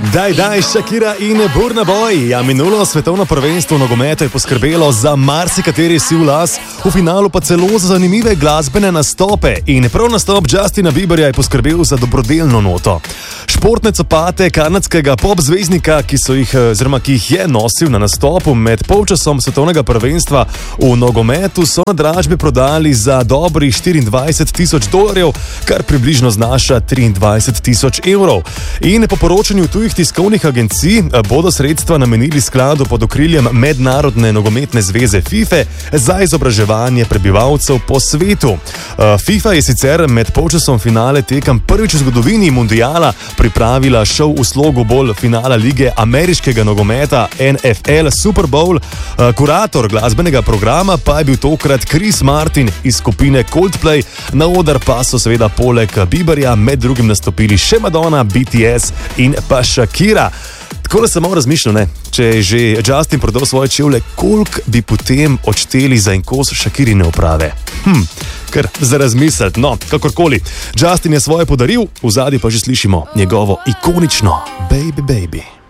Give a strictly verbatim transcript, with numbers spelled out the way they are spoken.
Daj, daj, Shakira in Burna Boy. Ja, minulo svetovno prvenstvo v nogometu je poskrbelo za marsikateri siv las, v finalu pa celo za zanimive glasbene nastope. In prav nastop Justina Bieberja je poskrbel za dobrodelno noto. Športne copate kanadskega pop zvezdnika, ki, so jih, oziroma, ki jih je nosil na nastopu med polčasom svetovnega prvenstva v nogometu, so na dražbi prodali za dobrih štiriindvajset tisoč dolarjev, kar približno znaša triindvajset tisoč evrov. In po poročanju tujih tiskovnih agencij bodo sredstva namenili skladu pod okriljem Mednarodne nogometne zveze FIFA za izobraževanje prebivalcev po svetu. FIFA je sicer med polčasom finale tekem prvič v zgodovini mundiala pripravila šov v slogu bolj finala lige ameriškega nogometa N F L Super Bowl. Kurator glasbenega programa pa je bil tokrat Chris Martin iz skupine Coldplay. Na oder pa so seveda poleg Bieberja med drugim nastopili še Madonna, B T S in pa Shakira. Tako da sem malo razmišljal, ne? Če je že Justin prodal svoje čevlje, koliko bi potem odšteli za en kos Shakirine oprave? Hm, kar za razmisliti. No, kakorkoli. Justin je svoje podaril, v zadnji pa že slišimo njegovo ikonično Baby Baby.